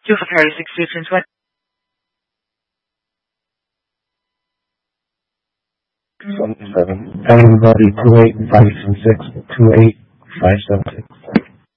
2 for Carrie 6220. Everybody 28 576 28 576.